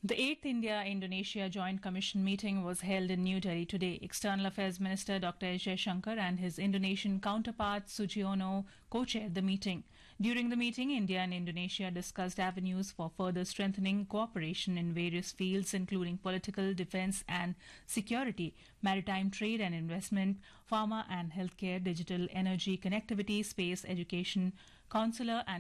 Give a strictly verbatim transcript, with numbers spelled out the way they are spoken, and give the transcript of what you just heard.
The eighth India-Indonesia Joint Commission meeting was held in New Delhi today. External Affairs Minister Doctor S. Jaishankar and his Indonesian counterpart Sujono co-chaired the meeting. During the meeting, India and Indonesia discussed avenues for further strengthening cooperation in various fields, including political, defence and security, maritime trade and investment, pharma and healthcare, digital energy, connectivity, space, education, consular and